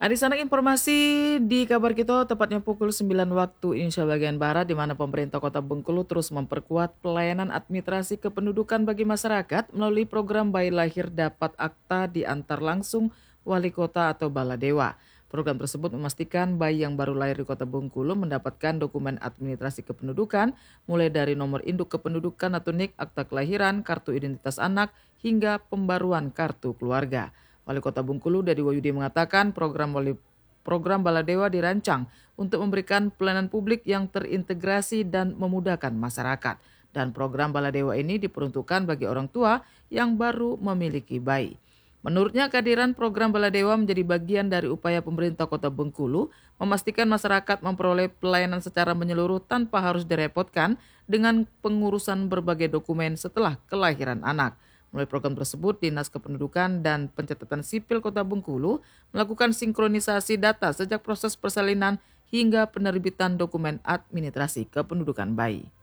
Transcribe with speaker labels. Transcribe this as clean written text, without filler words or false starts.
Speaker 1: Di sana informasi di kabar kita tepatnya pukul 9 waktu Indonesia bagian Barat di mana pemerintah Kota Bengkulu terus memperkuat pelayanan administrasi kependudukan bagi masyarakat melalui program bayi lahir dapat akta diantar langsung wali kota atau baladewa. Program tersebut memastikan bayi yang baru lahir di Kota Bengkulu mendapatkan dokumen administrasi kependudukan mulai dari nomor induk kependudukan atau NIK, akta kelahiran, kartu identitas anak hingga pembaruan kartu keluarga. Wali Kota Bengkulu Dedi Wahyudi mengatakan program Baladewa dirancang untuk memberikan pelayanan publik yang terintegrasi dan memudahkan masyarakat. Dan program Baladewa ini diperuntukkan bagi orang tua yang baru memiliki bayi. Menurutnya kehadiran program Baladewa menjadi bagian dari upaya pemerintah Kota Bengkulu memastikan masyarakat memperoleh pelayanan secara menyeluruh tanpa harus direpotkan dengan pengurusan berbagai dokumen setelah kelahiran anak. Melalui program tersebut, Dinas Kependudukan dan Pencatatan Sipil Kota Bengkulu melakukan sinkronisasi data sejak proses persalinan hingga penerbitan dokumen administrasi kependudukan bayi.